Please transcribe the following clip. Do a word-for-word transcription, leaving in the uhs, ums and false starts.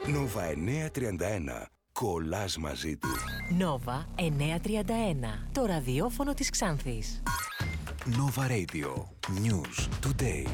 Νόβα εννιακόσια τριάντα ένα. Κολλάς μαζί του. Νόβα εννιακόσια τριάντα ένα. Το ραδιόφωνο της Ξάνθης. Nova Radio. News Today.